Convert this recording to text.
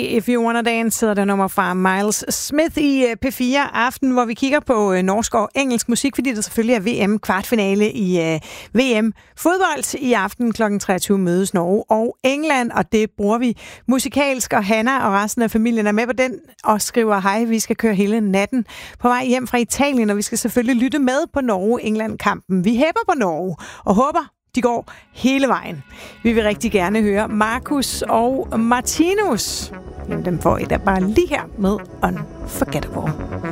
If You Wanna Dance hedder det nummer fra Miles Smith i P4 Aften, hvor vi kigger på norsk og engelsk musik, fordi der selvfølgelig er VM kvartfinale i VM fodbold. I aften kl. 23 mødes Norge og England, og det bruger vi musikalsk, og Hanna og resten af familien er med på den og skriver, hej, vi skal køre hele natten på vej hjem fra Italien, og vi skal selvfølgelig lytte med på Norge-England-kampen. Vi hæpper på Norge og håber, de går hele vejen. Vi vil rigtig gerne høre Markus og Martinus. Jamen, dem får I da bare lige her med Unforgettable.